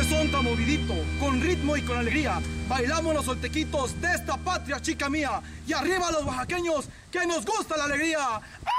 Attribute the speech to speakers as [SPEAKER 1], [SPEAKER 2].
[SPEAKER 1] son tan movidito, con ritmo y con alegría. Bailamos los soltequitos de esta patria chica mía. Y arriba los oaxaqueños, que nos gusta la alegría.